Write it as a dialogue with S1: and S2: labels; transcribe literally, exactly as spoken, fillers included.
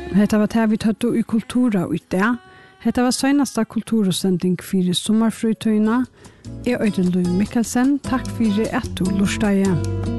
S1: Hetta var det vi tatt i kultura og i det. Hetta var seneste kultursending for sommerfrøytøyene. Jeg er Løy Mikkelsen. Takk for at du lurte igjen.